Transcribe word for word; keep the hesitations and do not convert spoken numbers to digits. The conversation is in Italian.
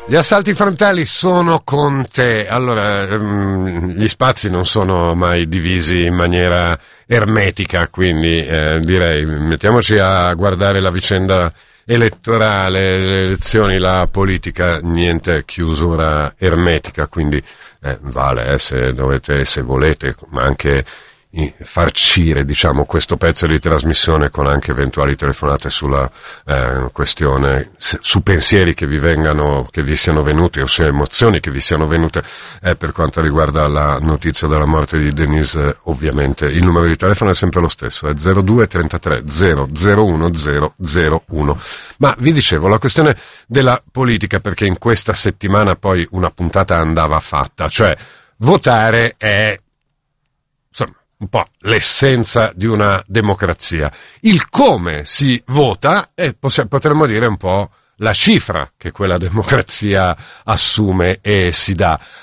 Gli assalti frontali sono con te. Allora, gli spazi non sono mai divisi in maniera ermetica, quindi eh, direi mettiamoci a guardare la vicenda elettorale, le elezioni, la politica, niente chiusura ermetica, quindi eh, vale eh, se dovete, se volete, ma anche farcire, diciamo, questo pezzo di trasmissione con anche eventuali telefonate sulla eh, questione, se, su pensieri che vi vengano, che vi siano venuti, o se emozioni che vi siano venute eh, per quanto riguarda la notizia della morte di Denise. Eh, ovviamente il numero di telefono è sempre lo stesso, è zero due trentatré zero zero uno zero zero uno. Ma vi dicevo, la questione della politica, perché in questa settimana poi una puntata andava fatta, cioè votare è, insomma, un po' l'essenza di una democrazia. Il come si vota è, potremmo dire, un po' la cifra che quella democrazia assume e si dà.